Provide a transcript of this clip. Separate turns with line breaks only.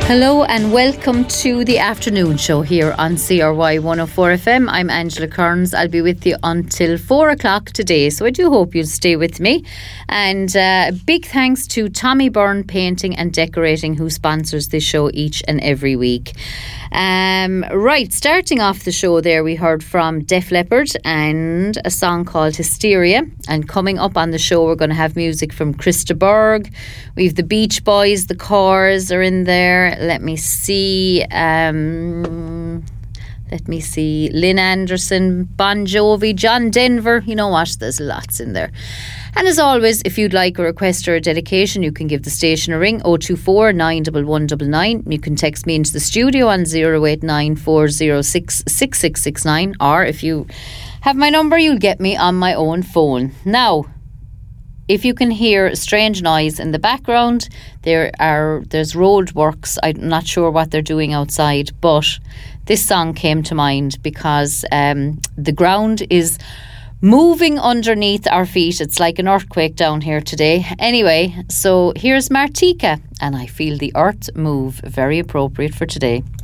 Hello and welcome to the afternoon show here on CRY 104 FM. I'm Angela Kearns. I'll be with you until 4 o'clock today, so I do hope you'll stay with me. And big thanks to Tommy Byrne Painting and Decorating, who sponsors this show each and every week. Right, starting off the show there, we heard from Def Leppard and a song called Hysteria. And coming up on the show, we're going to have music from Krista Berg. We've the Beach Boys, the Cars are in there. Let me see. Lynn Anderson, Bon Jovi, John Denver. You know what? There's lots in there. And as always, if you'd like a request or a dedication, you can give the station a ring, 024 91199. You can text me into the studio on 089 406 6669. Or if you have my number, you'll get me on my own phone. Now, if you can hear a strange noise in the background, there's road works. I'm not sure what they're doing outside, but this song came to mind because the ground is moving underneath our feet. It's like an earthquake down here today. Anyway, so here's Martika, and I Feel the Earth Move. Very appropriate for today.